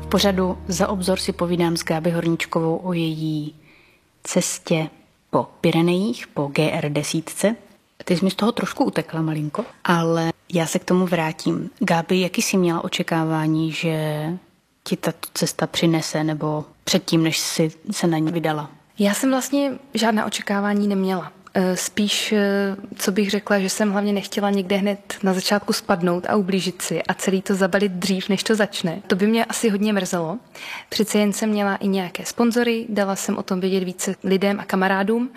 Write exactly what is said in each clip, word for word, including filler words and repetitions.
pořadu Za obzor si povídám s Gáby Horníčkovou o její cestě po Pyrenejích, po G R desítce. Ty jsi mi z toho trošku utekla malinko, ale já se k tomu vrátím. Gáby, jaký jsi měla očekávání, že ti tato cesta přinese, nebo předtím, než jsi se na ní vydala? Já jsem vlastně žádná očekávání neměla. Spíš, co bych řekla, že jsem hlavně nechtěla někde hned na začátku spadnout a ublížit si a celý to zabalit dřív, než to začne. To by mě asi hodně mrzelo. Přece jen jsem měla i nějaké sponzory, dala jsem o tom vědět více lidem a kamarádům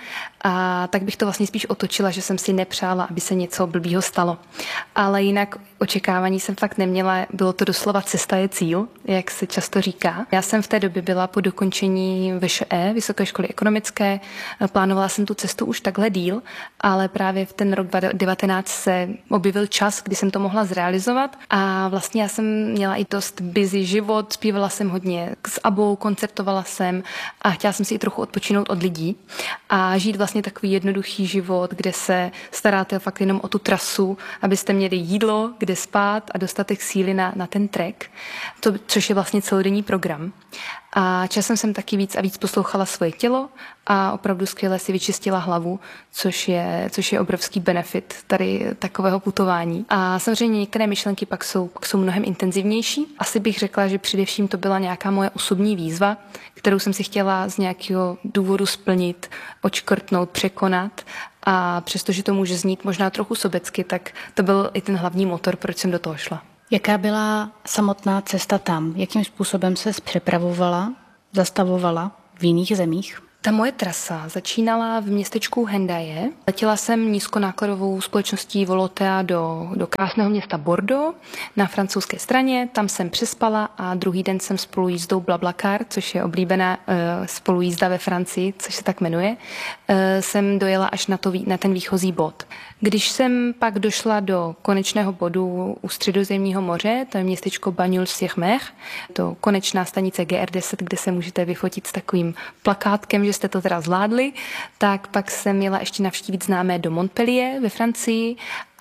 a tak bych to vlastně spíš otočila, že jsem si nepřála, aby se něco blbýho stalo. Ale jinak očekávání jsem fakt neměla, bylo to doslova cesta je cíl, jak se často říká. Já jsem v té době byla po dokončení V Š E, Vysoké školy ekonomické, plánovala jsem tu cestu už takhle díl, ale právě v ten rok dva tisíce devatenáct se objevil čas, kdy jsem to mohla zrealizovat a vlastně já jsem měla i dost busy život, zpívala jsem hodně s Abou, koncertovala jsem a chtěla jsem si i trochu odpočinout od lidí a žít vlastně takový jednoduchý život, kde se staráte fakt jenom o tu trasu, abyste měli jídlo, kde spát a dostatek síly na, na ten trek, to, což je vlastně celodenní program. A časem jsem taky víc a víc poslouchala svoje tělo a opravdu skvěle si vyčistila hlavu, což je, což je obrovský benefit tady takového putování. A samozřejmě některé myšlenky pak jsou, pak jsou mnohem intenzivnější. Asi bych řekla, že především to byla nějaká moje osobní výzva, kterou jsem si chtěla z nějakého důvodu splnit, odškrtnout, překonat. A přestože to může znít možná trochu sobecky, tak to byl i ten hlavní motor, proč jsem do toho šla. Jaká byla samotná cesta tam? Jakým způsobem ses přepravovala, zastavovala v jiných zemích? Ta moje trasa začínala v městečku Hendaye. Letěla jsem nízkonákladovou společností Volotea do, do krásného města Bordeaux na francouzské straně. Tam jsem přespala a druhý den jsem spolujízdou BlaBlaCar, což je oblíbená uh, spolujízda ve Francii, což se tak jmenuje, uh, jsem dojela až na, to, na ten výchozí bod. Když jsem pak došla do konečného bodu u Středozemního moře, to je městečko Bagnols-sur-Mer, to konečná stanice G R deset, kde se můžete vyfotit s takovým plakátkem, že jste to teda zvládli, tak pak jsem měla ještě navštívit známé do Montpellier ve Francii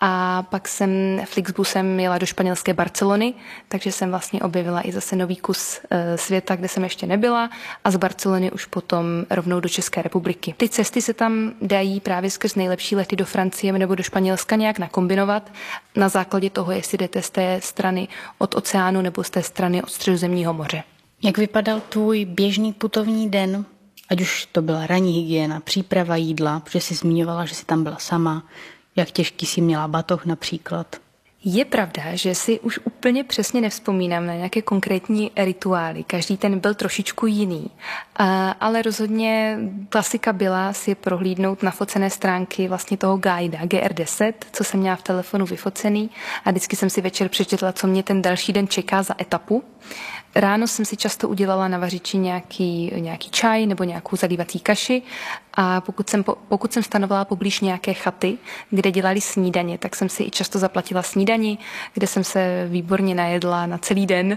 a pak jsem Flixbusem jela do španělské Barcelony, takže jsem vlastně objevila i zase nový kus e, světa, kde jsem ještě nebyla a z Barcelony už potom rovnou do České republiky. Ty cesty se tam dají právě skrz nejlepší lety do Francie nebo do Španělska nějak nakombinovat na základě toho, jestli jdete z té strany od oceánu nebo z té strany od Středozemního moře. Jak vypadal tvůj běžný putovní den? Ať už to byla ranní hygiena, příprava jídla, protože jsi zmiňovala, že jsi tam byla sama. Jak těžký jsi měla batoh například? Je pravda, že si už úplně přesně nevzpomínám na nějaké konkrétní rituály. Každý ten byl trošičku jiný. Ale rozhodně klasika byla si prohlídnout nafocené stránky vlastně toho guida G R deset, co jsem měla v telefonu vyfocený a vždycky jsem si večer přečetla, co mě ten další den čeká za etapu. Ráno jsem si často udělala na vařiči nějaký, nějaký čaj nebo nějakou zalívací kaši a pokud jsem, pokud jsem stanovala poblíž nějaké chaty, kde dělali snídaně, tak jsem si i často zaplatila snídani, kde jsem se výborně najedla na celý den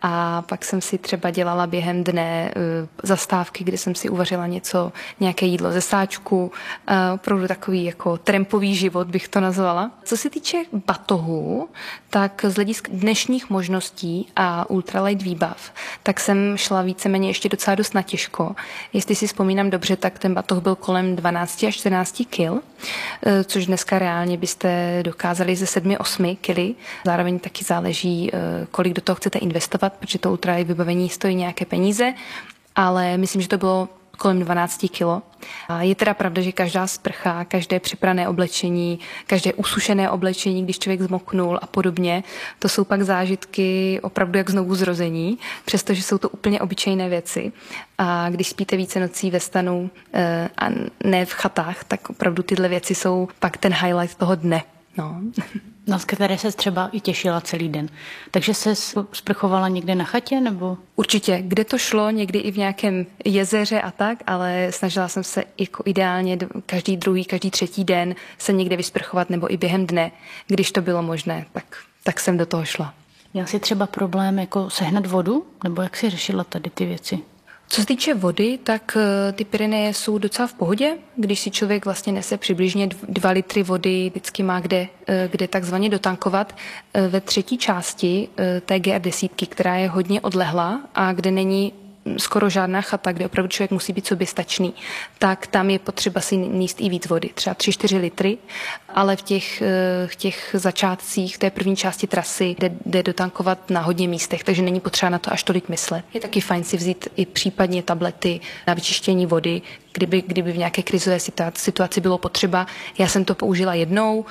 a pak jsem si třeba dělala během dne uh, zastávky, kde jsem si uvařila něco, nějaké jídlo ze sáčku, uh, opravdu takový jako trampový život bych to nazvala. Co se týče batohu, tak z hlediska dnešních možností a ultralight výbav, tak jsem šla víceméně ještě docela dost natěžko. Jestli si vzpomínám dobře, tak ten batoh byl kolem dvanáct až čtrnáct kil, což dneska reálně byste dokázali ze sedm osm kily. Zároveň taky záleží, kolik do toho chcete investovat, protože to ultralight vybavení stojí nějaké peníze, ale myslím, že to bylo kolem dvanáct kilo. A je teda pravda, že každá sprcha, každé připrané oblečení, každé usušené oblečení, když člověk zmoknul a podobně, to jsou pak zážitky opravdu jak znovu zrození, přestože jsou to úplně obyčejné věci. A když spíte více nocí ve stanu a ne v chatách, tak opravdu tyhle věci jsou pak ten highlight toho dne. No. Na které se třeba i těšila celý den. Takže se sprchovala někde na chatě, nebo? Určitě, kde to šlo, někdy i v nějakém jezeře a tak, ale snažila jsem se jako ideálně každý druhý, každý třetí den se někde vysprchovat nebo i během dne, když to bylo možné, tak, tak jsem do toho šla. Měla jsi třeba problém jako sehnat vodu, nebo jak jsi řešila tady ty věci? Co se týče vody, tak ty Pyreneje jsou docela v pohodě. Když si člověk vlastně nese přibližně dva litry vody, vždycky má kde, kde takzvaně dotankovat. Ve třetí části té G R desítky, která je hodně odlehlá a kde není skoro žádná chata, kde opravdu člověk musí být soběstačný, tak tam je potřeba si níst i víc vody, třeba tři čtyři litry, ale v těch, v těch začátcích té první části trasy jde, jde dotankovat na hodně místech, takže není potřeba na to až tolik myslet. Je taky fajn si vzít i případně tablety na vyčištění vody, kdyby, kdyby v nějaké krizové situaci bylo potřeba. Já jsem to použila jednou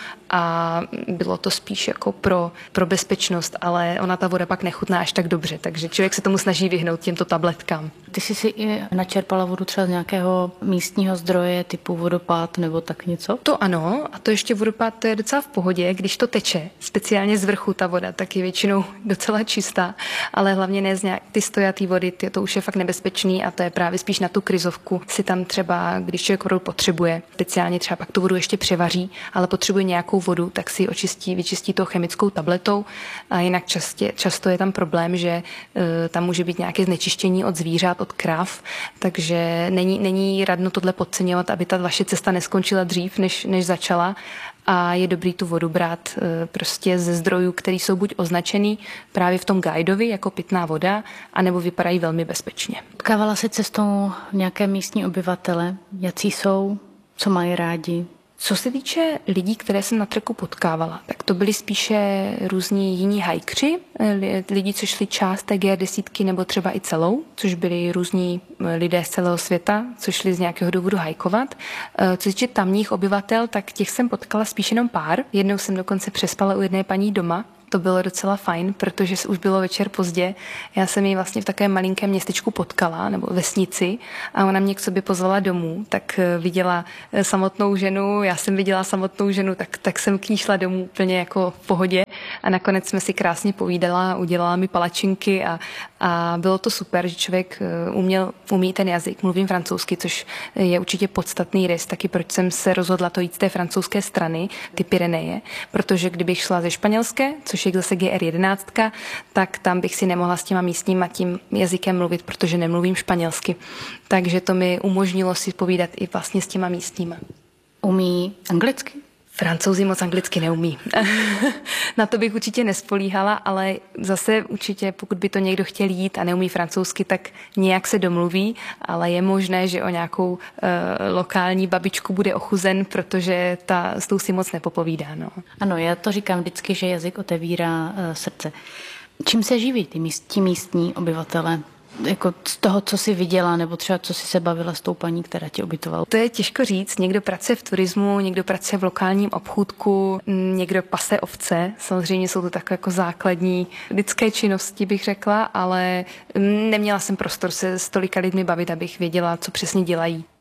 a bylo to spíš jako pro, pro bezpečnost, ale ona ta voda pak nechutná až tak dobře, takže člověk se tomu snaží vyhnout těmto tabletkám. Ty jsi si i načerpala vodu třeba z nějakého místního zdroje typu vodopád nebo tak něco? To ano, a to ještě vodopád, to je docela v pohodě, když to teče, speciálně z vrchu ta voda, tak je většinou docela čistá, ale hlavně ne z nějak ty stojatý vody, ty, to už je fakt nebezpečný a to je právě spíš na tu krizovku. Si tam třeba, když člověk vodu potřebuje, speciálně třeba pak tu vodu ještě převaří, ale potřebuje nějakou vodu, tak si ji očistí, vyčistí tou chemickou tabletou a jinak častě, často je tam problém, že e, tam může být nějaké znečištění od zvířat, od krav, takže není, není radno tohle podceňovat, aby ta vaše cesta neskončila dřív, než, než začala a je dobrý tu vodu brát e, prostě ze zdrojů, které jsou buď označený právě v tom guidovi jako pitná voda, anebo vypadají velmi bezpečně. Potkávala se cestou nějaké místní obyvatele? Jací jsou? Co mají rádi? Co se týče lidí, které jsem na treku potkávala, tak to byli spíše různí jiní hajkři, lidi, co šli část té G R desítky nebo třeba i celou, což byli různí lidé z celého světa, co šli z nějakého důvodu hajkovat. Co se týče tamních obyvatel, tak těch jsem potkala spíš jenom pár. Jednou jsem dokonce přespala u jedné paní doma. To bylo docela fajn, protože už bylo večer pozdě. Já jsem ji vlastně v takovém malinkém městečku potkala, nebo vesnici, a ona mě k sobě pozvala domů, tak viděla samotnou ženu, já jsem viděla samotnou ženu, tak, tak jsem k ní šla domů úplně jako v pohodě a nakonec jsme si krásně povídala, udělala mi palačinky a, a bylo to super, že člověk uměl, umí ten jazyk, mluvím francouzsky, což je určitě podstatný rys, taky proč jsem se rozhodla to jít z té francouzské strany, ty Pyreneje, protože kdybych šla ze španělské, což je zase G R jedenáct, tak tam bych si nemohla s těma místníma tím jazykem mluvit, protože nemluvím španělsky. Takže to mi umožnilo si povídat i vlastně s těma místníma. Umí anglicky? Francouzi moc anglicky neumí. Na to bych určitě nespolíhala, ale zase určitě, pokud by to někdo chtěl jít a neumí francouzsky, tak nějak se domluví, ale je možné, že o nějakou uh, lokální babičku bude ochuzen, protože ta s tou si moc nepopovídá. No. Ano, já to říkám vždycky, že jazyk otevírá uh, srdce. Čím se živí ty místní, místní obyvatele? Jako z toho, co jsi viděla, nebo třeba co jsi se bavila s tou paní, která tě ubytovala? To je těžko říct. Někdo pracuje v turismu, někdo pracuje v lokálním obchůdku, někdo pase ovce. Samozřejmě jsou to takové jako základní lidské činnosti, bych řekla, ale neměla jsem prostor se s tolika lidmi bavit, abych věděla, co přesně dělají.